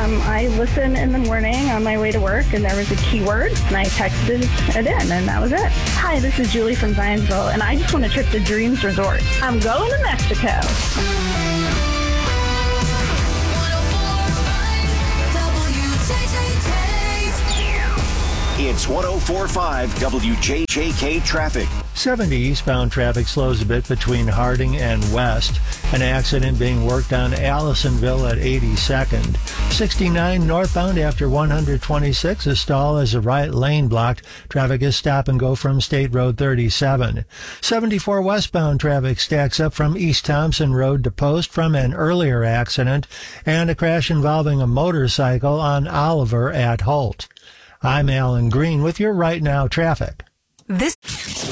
I listen in the morning on my way to work, and there was a keyword, and I texted it in, and that was it. Hi, this is Julie from Zionsville, and I just want a trip to Dreams Resort. I'm going to Mexico. It's 104.5 WJJK traffic. 70 eastbound traffic slows a bit between Harding and West. An accident being worked on Allisonville at 82nd. 69 northbound after 126. A stall as a right lane blocked. Traffic is stop and go from State Road 37. 74 westbound traffic stacks up from East Thompson Road to Post from an earlier accident and a crash involving a motorcycle on Oliver at Holt. I'm Alan Green with your Right Now traffic. This